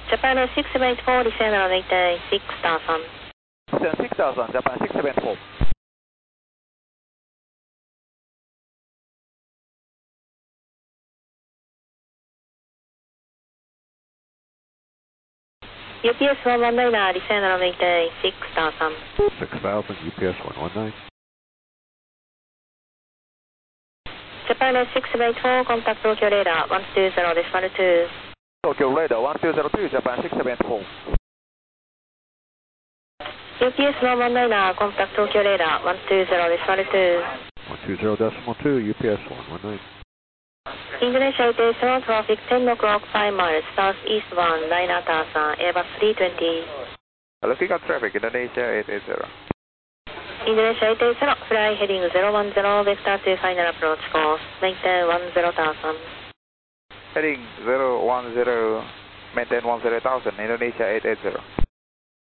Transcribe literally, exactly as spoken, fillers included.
Japan six seven eight four, descend runway six thousand. Descend six thousand, Japan six seven eight four. U P S one one nine, descend runway six thousand. six thousand, U P S one one nine. Japan six seven eight four, contact Tokyo radar one two zero, decimal two. Tokyo radar one two zero two, Japan six seven eight four. U P S one one nine, contact Tokyo radar one two zero, decimal two. one two zero decimal two, U P S one one nine. Indonesia eight eight zero, traffic ten o'clock, five miles, southeast one, liner Tasa, Airbus three twenty. Looking at traffic, Indonesia eight eight zero. Indonesia eight eight zero, fly heading zero one zero, vector to final approach course, maintain one zero thousand. Heading zero one zero, maintain one zero thousand, Indonesia eight eight zero.